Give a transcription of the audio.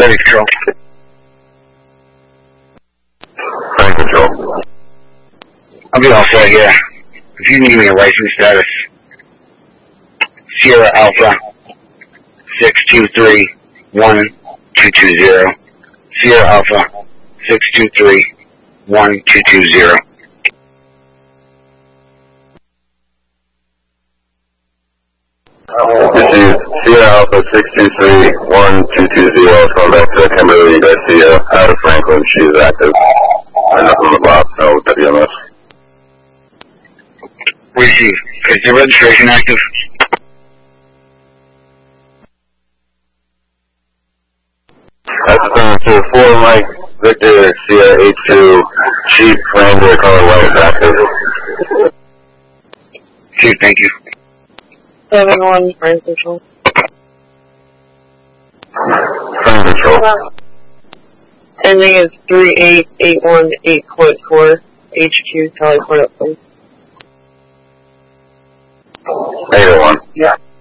Ready, Control. Frank Control. I'll be all set here. If you can give me a license status. Sierra Alpha 623-1220. Sierra Alpha 623-1220. This is Sierra Alpha 623-1220. Calling back to Kimberly Garcia out of Franklin. She is active. Nothing on the box, no WMS. Receive. Is the registration active? That's to 4 Mike Victor Sierra 82 Chief Ranger Color White is active. Chief, thank you. 7-1, Frank Control. Frank Control. Ending is 38818.4. HQ, Teleport up, please. 801. Yeah.